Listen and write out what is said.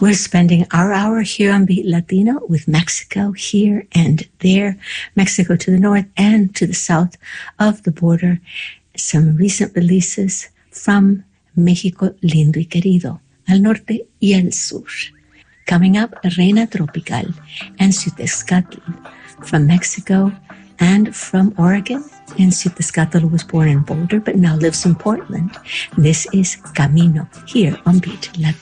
We're spending our hour here on Beat Latino with Mexico here and there, Mexico to the north and to the south of the border. Some recent releases from México lindo y querido, al norte y al sur. Coming up, Reina Tropical and Ciutezcatl from Mexico and from Oregon. And Ciutezcatl was born in Boulder but now lives in Portland. This is Camino here on Beat Latino.